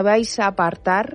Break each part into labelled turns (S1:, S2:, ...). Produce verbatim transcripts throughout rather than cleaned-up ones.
S1: vais a apartar,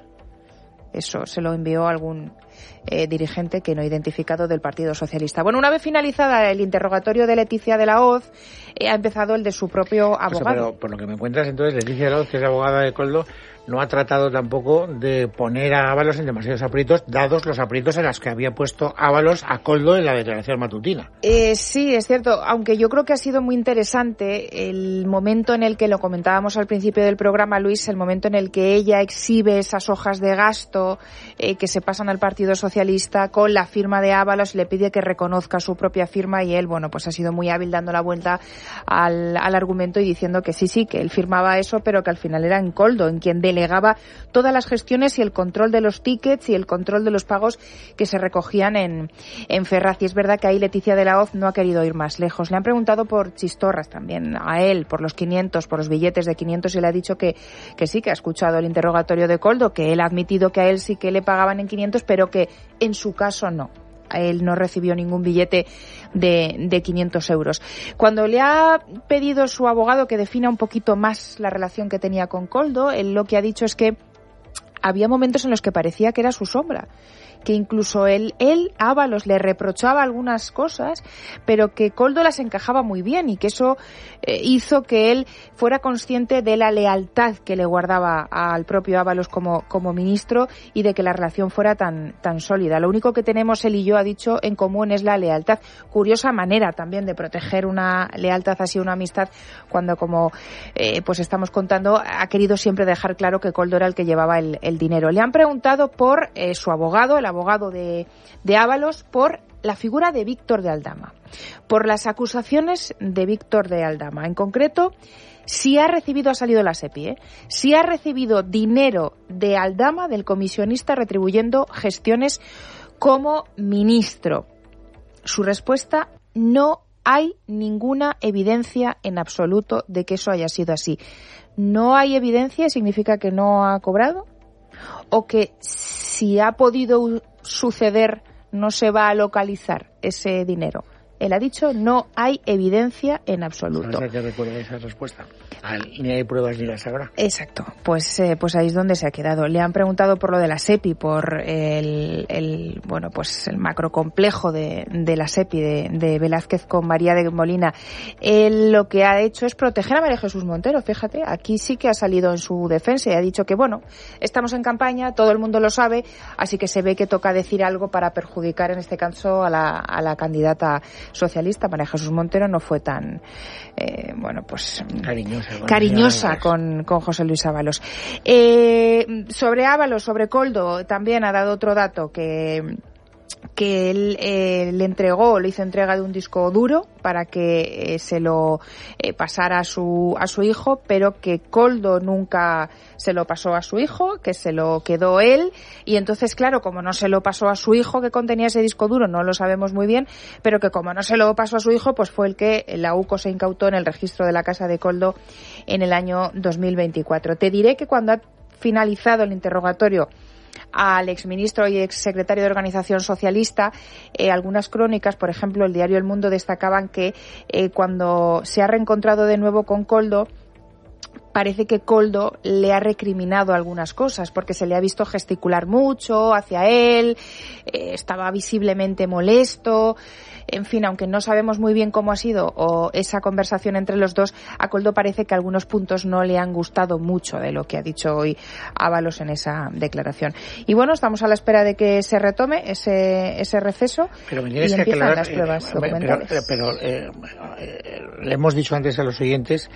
S1: eso se lo envió algún eh, dirigente que no identificado del Partido Socialista. Bueno, una vez finalizada el interrogatorio de Leticia de la Hoz, eh, ha empezado el de su propio abogado.
S2: O sea, pero por lo que me cuentas, entonces, Leticia de la Hoz, que es abogada de Koldo, no ha tratado tampoco de poner a Ábalos en demasiados aprietos, dados los aprietos en los que había puesto Ábalos a Koldo en la declaración matutina.
S1: Eh, sí, es cierto, aunque yo creo que ha sido muy interesante el momento en el que, lo comentábamos al principio del programa, Luis, el momento en el que ella exhibe esas hojas de gasto eh, que se pasan al Partido Socialista con la firma de Ábalos, le pide que reconozca su propia firma y él, bueno, pues ha sido muy hábil dando la vuelta al, al argumento y diciendo que sí, sí, que él firmaba eso, pero que al final era en Koldo, en quien delegaba todas las gestiones y el control de los tickets y el control de los pagos que se recogían en, en Ferraz. Y es verdad que ahí Leticia de la Hoz no ha querido ir más lejos. Le han preguntado por Chistorras también, a él, por los quinientos, por los billetes de quinientos, y le ha dicho que, que sí, que ha escuchado el interrogatorio de Koldo, que él ha admitido que a él sí que le pagaban en quinientos, pero que en su caso no. Él no recibió ningún billete de, de quinientos euros. Cuando le ha pedido su abogado que defina un poquito más la relación que tenía con Koldo, él lo que ha dicho es que había momentos en los que parecía que era su sombra, que incluso él, él, Ábalos, le reprochaba algunas cosas, pero que Koldo las encajaba muy bien y que eso eh, hizo que él fuera consciente de la lealtad que le guardaba al propio Ábalos como, como ministro y de que la relación fuera tan, tan sólida. Lo único que tenemos él y yo, ha dicho, en común es la lealtad. Curiosa manera también de proteger una lealtad así, una amistad, cuando, como eh, pues estamos contando, ha querido siempre dejar claro que Koldo era el que llevaba el, el dinero. Le han preguntado por eh, su abogado, el abogado de, de Ábalos, por la figura de Víctor de Aldama, por las acusaciones de Víctor de Aldama. En concreto, si ha recibido, ha salido la SEPI, ¿eh? si ha recibido dinero de Aldama, del comisionista, retribuyendo gestiones como ministro. Su respuesta: no hay ninguna evidencia en absoluto de que eso haya sido así. No hay evidencia significa que no ha cobrado, o que si ha podido suceder no se va a localizar ese dinero. Él ha dicho no hay evidencia en absoluto.
S2: ¿Sabes a qué recuerda esa respuesta? Ni hay pruebas ni las habrá.
S1: Exacto, pues eh, pues ahí es donde se ha quedado. Le han preguntado por lo de la SEPI, por el, el bueno pues el macrocomplejo de, de la SEPI de, de Velázquez con María de Molina. Él lo que ha hecho es proteger a María Jesús Montero. Fíjate, aquí sí que ha salido en su defensa y ha dicho que bueno, estamos en campaña, todo el mundo lo sabe, así que se ve que toca decir algo para perjudicar en este caso a la, a la candidata socialista. María Jesús Montero no fue tan eh, bueno pues
S2: cariñosa, bueno,
S1: cariñosa con, con José Luis Ábalos. Eh, sobre Ábalos, sobre Koldo, también ha dado otro dato, que que él eh, le entregó, le hizo entrega de un disco duro para que eh, se lo eh, pasara a su a su hijo, pero que Koldo nunca se lo pasó a su hijo, que se lo quedó él, y entonces, claro, como no se lo pasó a su hijo que contenía ese disco duro, no lo sabemos muy bien, pero que como no se lo pasó a su hijo, pues fue el que la UCO se incautó en el registro de la casa de Koldo en el año dos mil veinticuatro. Te diré que cuando ha finalizado el interrogatorio al exministro y exsecretario de Organización Socialista, eh, algunas crónicas, por ejemplo, el diario El Mundo, destacaban que eh, cuando se ha reencontrado de nuevo con Koldo, parece que Koldo le ha recriminado algunas cosas, porque se le ha visto gesticular mucho hacia él, eh, estaba visiblemente molesto. En fin, aunque no sabemos muy bien cómo ha sido o esa conversación entre los dos, a Koldo parece que algunos puntos no le han gustado mucho de lo que ha dicho hoy Ábalos en esa declaración. Y bueno, estamos a la espera de que se retome ese ese receso
S2: pero
S1: y empiezan
S2: aclarar,
S1: las pruebas
S2: eh,
S1: documentales.
S2: Pero, pero eh, eh, le hemos dicho antes a los oyentes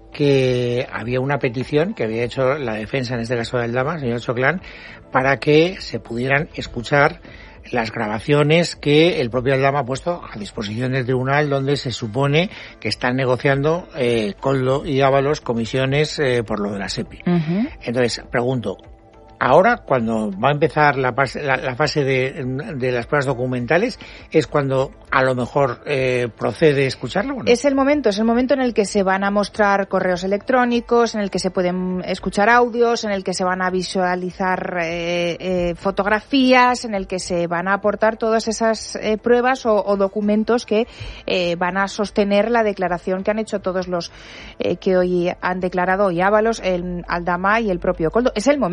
S2: que había una petición que había hecho la defensa, en este caso de Aldama, señor Choclán, para que se pudieran escuchar las grabaciones que el propio Aldama ha puesto a disposición del tribunal, donde se supone que están negociando eh, Koldo y Ábalos comisiones eh, por lo de la SEPI. Uh-huh. Entonces, pregunto, ahora, cuando va a empezar la, la, la fase de, de las pruebas documentales, es cuando a lo mejor eh, procede escucharlo, ¿o no?
S1: Es el momento, es el momento en el que se van a mostrar correos electrónicos, en el que se pueden escuchar audios, en el que se van a visualizar eh, eh, fotografías, en el que se van a aportar todas esas eh, pruebas o, o documentos que eh, van a sostener la declaración que han hecho todos los eh, que hoy han declarado, hoy Ábalos, el Aldama y el propio Koldo. Es el momento.